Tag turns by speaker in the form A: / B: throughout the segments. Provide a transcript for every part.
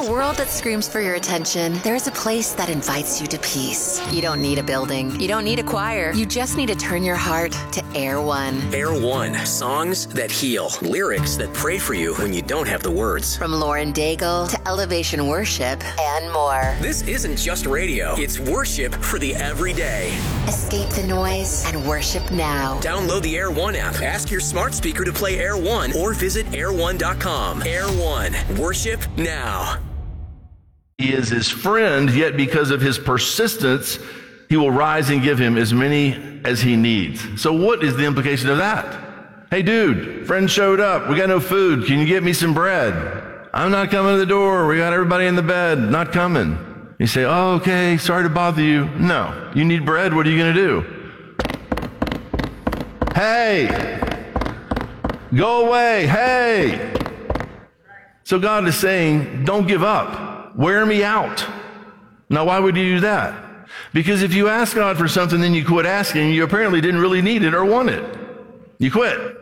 A: a world that screams for your attention, there's a place that invites you to peace. You don't need a building. You don't need a choir. You just need to turn your heart to Air One.
B: Air One. Songs that heal. Lyrics that pray for you when you don't have the words.
A: From Lauren Daigle to Elevation Worship and more.
B: This isn't just radio. It's worship for the everyday.
A: Escape the noise and worship now.
B: Download the Air One app. Ask your smart speaker to play Air One or visit air1.com. Air One. Worship now.
C: He is his friend, yet because of his persistence, he will rise and give him as many as he needs. So what is the implication of that? Hey, dude, friend showed up. We got no food. Can you get me some bread? I'm not coming to the door. We got everybody in the bed. Not coming. You say, oh, okay, sorry to bother you. No, you need bread. What are you going to do? Hey, go away. Hey. So God is saying, don't give up. Wear me out. Now, why would you do that? Because if you ask God for something, then you quit asking, you apparently didn't really need it or want it. You quit.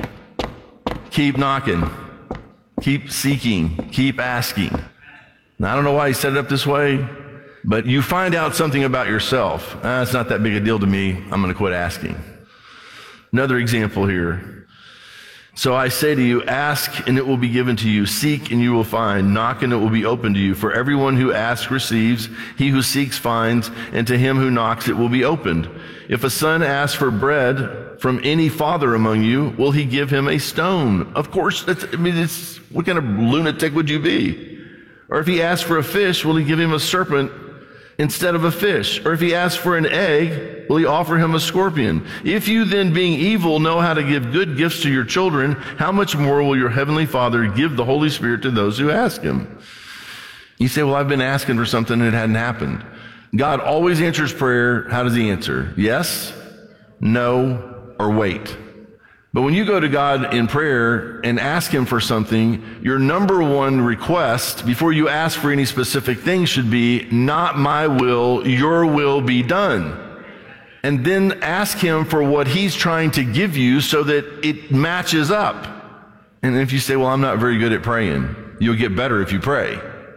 C: Keep knocking. Keep seeking. Keep asking. Now, I don't know why he set it up this way, but you find out something about yourself. It's not that big a deal to me. I'm going to quit asking. Another example here. So I say to you, ask and it will be given to you. Seek and you will find. Knock and it will be opened to you. For everyone who asks receives. He who seeks finds. And to him who knocks it will be opened. If a son asks for bread from any father among you, will he give him a stone? Of course, what kind of lunatic would you be? Or if he asks for a fish, will he give him a serpent instead of a fish? Or if he asks for an egg, will he offer him a scorpion? If you then, being evil, know how to give good gifts to your children, how much more will your heavenly Father give the Holy Spirit to those who ask him? You say, well, I've been asking for something and it hadn't happened. God always answers prayer. How does he answer? Yes, no, or wait. But when you go to God in prayer and ask him for something, your number one request before you ask for any specific thing should be, not my will, your will be done. And then ask him for what he's trying to give you so that it matches up. And if you say, well, I'm not very good at praying, you'll get better if you pray.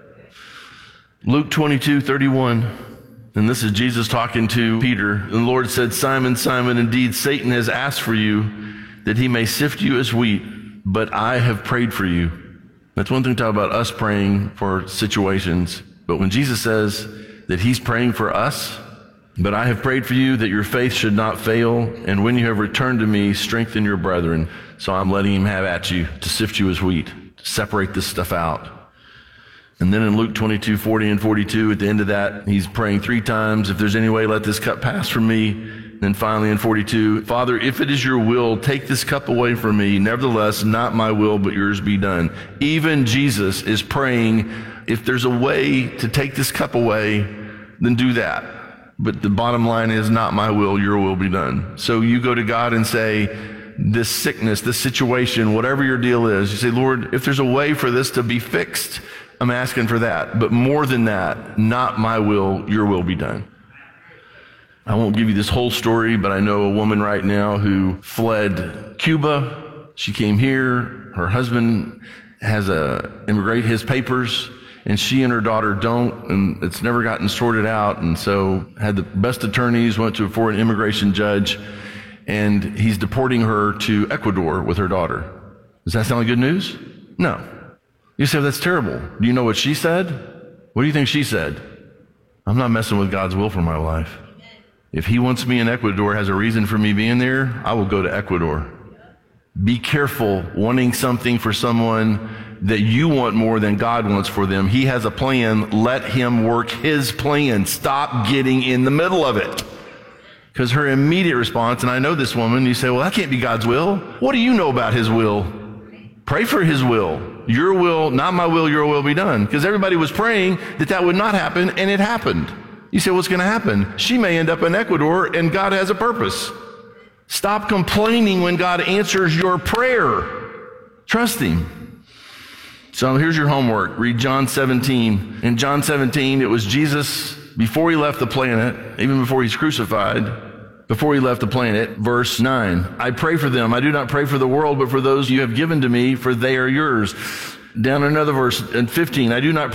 C: Luke 22:31. And this is Jesus talking to Peter. And the Lord said, Simon, Simon, indeed Satan has asked for you that he may sift you as wheat, but I have prayed for you. That's one thing to talk about us praying for situations. But when Jesus says that he's praying for us, but I have prayed for you that your faith should not fail, and when you have returned to me, strengthen your brethren. So I'm letting him have at you to sift you as wheat, to separate this stuff out. And then in Luke 22:40 and 42, at the end of that, he's praying 3 times, if there's any way, let this cup pass from me. Then finally in 42, Father, if it is your will, take this cup away from me. Nevertheless, not my will, but yours be done. Even Jesus is praying, if there's a way to take this cup away, then do that. But the bottom line is, not my will, your will be done. So you go to God and say, this sickness, this situation, whatever your deal is, you say, Lord, if there's a way for this to be fixed, I'm asking for that. But more than that, not my will, your will be done. I won't give you this whole story, but I know a woman right now who fled Cuba. She came here. Her husband has his papers, and she and her daughter don't, and it's never gotten sorted out. And so had the best attorneys, went for an immigration judge, and he's deporting her to Ecuador with her daughter. Does that sound like good news? No. You say, that's terrible. Do you know what she said? What do you think she said? I'm not messing with God's will for my life. If he wants me in Ecuador, has a reason for me being there, I will go to Ecuador. Be careful wanting something for someone that you want more than God wants for them. He has a plan. Let him work his plan. Stop getting in the middle of it. Because her immediate response, and I know this woman, you say, well, that can't be God's will. What do you know about his will? Pray for his will. Your will, not my will, your will be done. Because everybody was praying that would not happen, and it happened. You say, what's going to happen? She may end up in Ecuador, and God has a purpose. Stop complaining when God answers your prayer. Trust him. So here's your homework. Read John 17. In John 17, it was Jesus, before he left the planet, even before he's crucified, before he left the planet, verse 9. I pray for them. I do not pray for the world, but for those you have given to me, for they are yours. Down another verse in 15. I do not